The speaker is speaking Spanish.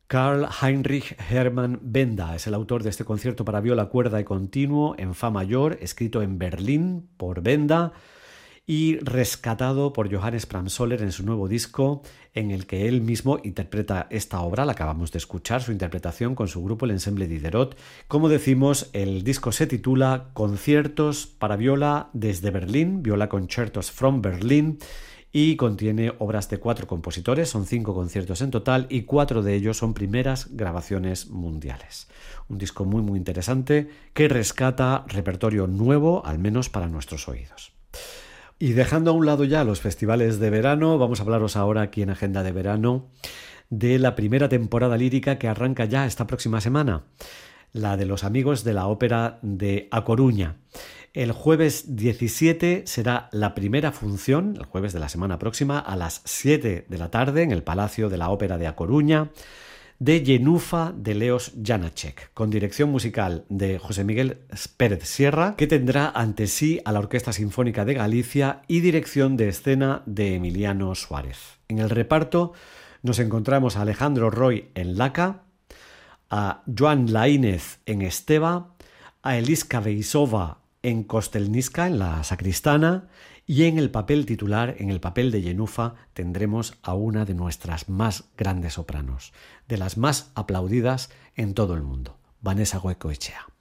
Karl Heinrich Hermann Benda es el autor de este concierto para viola, cuerda y continuo en fa mayor, escrito en Berlín por Benda y rescatado por Johannes Pramsoller en su nuevo disco, en el que él mismo interpreta esta obra. La acabamos de escuchar, su interpretación con su grupo, el Ensemble Diderot. Como decimos, el disco se titula Conciertos para viola desde Berlín, Viola Concertos from Berlin, y contiene obras de 4 compositores, son 5 conciertos en total y 4 de ellos son primeras grabaciones mundiales. Un disco muy interesante que rescata repertorio nuevo, al menos para nuestros oídos. Y dejando a un lado ya los festivales de verano, vamos a hablaros ahora aquí en Agenda de Verano de la primera temporada lírica que arranca ya esta próxima semana, la de los amigos de la Ópera de A Coruña. El jueves 17 será la primera función, el jueves de la semana próxima, a las 7 de la tarde en el Palacio de la Ópera de A Coruña, de Yenufa de Leos Janáček, con dirección musical de José Miguel Pérez Sierra, que tendrá ante sí a la Orquesta Sinfónica de Galicia y dirección de escena de Emiliano Suárez. En el reparto nos encontramos a Alejandro Roy en Laca, a Joan Laínez en Esteva, a Eliska Veisova en Kostelniska, en la Sacristana, y en el papel titular, en el papel de Yenufa, tendremos a una de nuestras más grandes sopranos, de las más aplaudidas en todo el mundo, Vanessa Goicoechea.